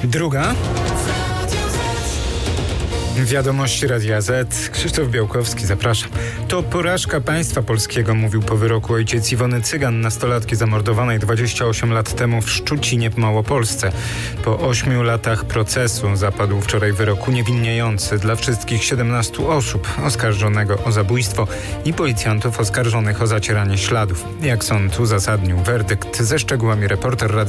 Druga. Wiadomości Radia Z. Krzysztof Białkowski, zapraszam. To porażka państwa polskiego, mówił po wyroku ojciec Iwony Cygan, nastolatki zamordowanej 28 lat temu w Szczucinie w Małopolsce. Po 8 latach procesu zapadł wczoraj wyrok uniewinniający dla wszystkich 17 osób oskarżonego o zabójstwo i policjantów oskarżonych o zacieranie śladów. Jak sąd uzasadnił werdykt, ze szczegółami reporter Radia